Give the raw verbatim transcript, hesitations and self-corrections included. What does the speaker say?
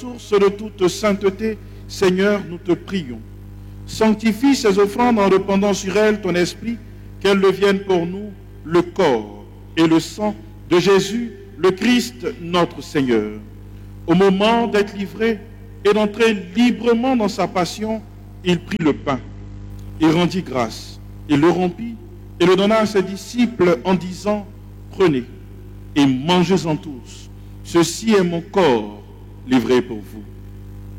source de toute sainteté, Seigneur, nous te prions. Sanctifie ces offrandes en répandant sur elles ton esprit, qu'elles deviennent pour nous le corps et le sang de Jésus, le Christ, notre Seigneur. Au moment d'être livré et d'entrer librement dans sa passion, il prit le pain, il rendit grâce, il le rompit et le donna à ses disciples en disant, prenez et mangez-en tous. Ceci est mon corps livré pour vous.